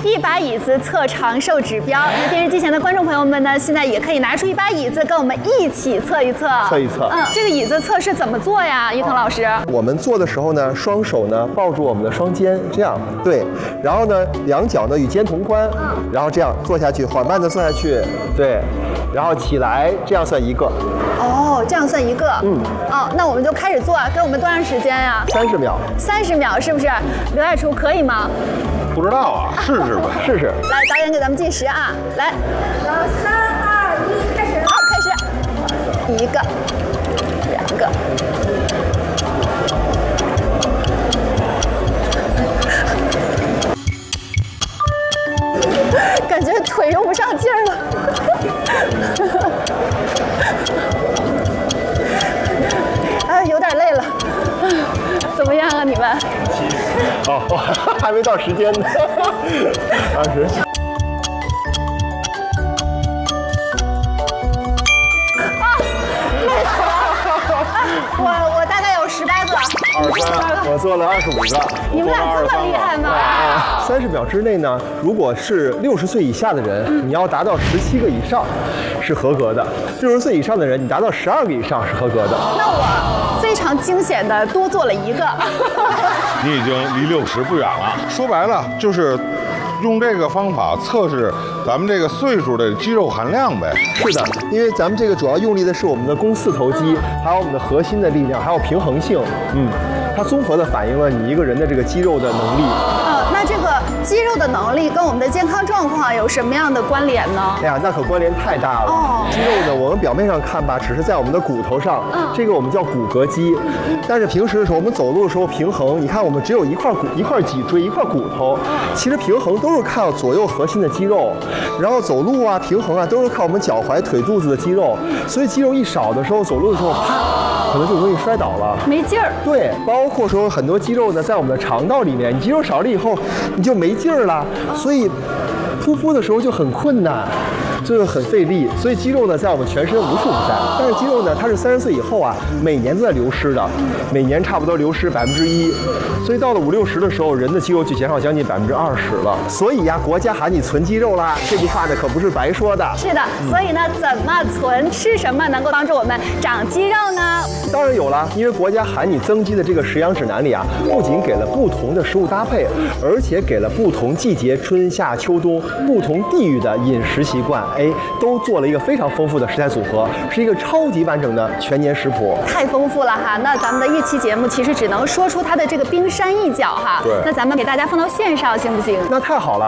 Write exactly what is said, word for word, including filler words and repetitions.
一把椅子测长寿指标。那电视机前的观众朋友们呢，现在也可以拿出一把椅子，跟我们一起测一测。 测一测。 嗯，这个椅子测试怎么做呀，伊藤老师？ 我们做的时候呢，双手呢抱住我们的双肩，这样对，然后呢两脚呢与肩同宽，然后这样坐下去，缓慢的坐下去，对，然后起来，这样算一个。 哦，这样算一个。嗯。哦，那我们就开始做，给我们多长时间呀？ 三十秒。三十秒是不是？刘爱厨可以吗？ 不知道啊，试试吧， 试试。 来，导演给咱们计时啊，来。三二一，开始。好，开始。一个，两个。感觉腿用不上劲儿了。哎，有点累了。怎么样啊，你们？ 哦，还没到时间呢。二十。 啊，累了。我我大概有十八个。 二十三，我做了二十五个。 你们俩这么厉害吗？ 三十秒之内呢，如果是六十岁以下的人，你要达到十七个以上是合格的；六十岁以上的人，你达到十二个以上是合格的。 那我非常惊险的多做了一个。 你已经离六十不远了。说白了就是用这个方法测试咱们这个岁数的肌肉含量呗。 是的，因为咱们这个主要用力的是我们的肱四头肌，还有我们的核心的力量，还有平衡性。嗯，它综合的反映了你一个人的这个肌肉的能力。 呃，那这个肌肉的能力跟我们的健康状况有什么样的关联呢？ 哎呀，那可关联太大了。哦，肌肉呢，我们表面上看吧，只是在我们的骨头上，嗯，这个我们叫骨骼肌。但是平时的时候，我们走路的时候平衡，你看我们只有一块骨、一块脊椎、一块骨头，其实平衡都是靠左右核心的肌肉，然后走路啊、平衡啊，都是靠我们脚踝、腿肚子的肌肉。所以肌肉一少的时候，走路的时候啪，可能就容易摔倒了， 没劲儿。 对，包括说很多肌肉呢，在我们的肠道里面，你肌肉少了以后，你就没劲儿了，所以噗噗的时候就很困难。这个很费力，所以肌肉呢在我们全身无处不在。但是肌肉呢，它是三十岁以后啊，每年都在流失的，每年差不多流失百分之一。所以到了五六十的时候，人的肌肉就减少将近百分之二十了。所以呀，国家喊你存肌肉啦，这句话呢可不是白说的。 是的，所以呢，怎么存？吃什么能够帮助我们长肌肉呢？ 当然有了，因为国家喊你增肌的这个食养指南里啊，不仅给了不同的食物搭配，而且给了不同季节春夏秋冬不同地域的饮食习惯。哎，都做了一个非常丰富的食材组合，是一个超级完整的全年食谱。 太丰富了哈！那咱们的一期节目其实只能说出它的这个冰山一角哈。 对。 那咱们给大家放到线上行不行？ 那太好了。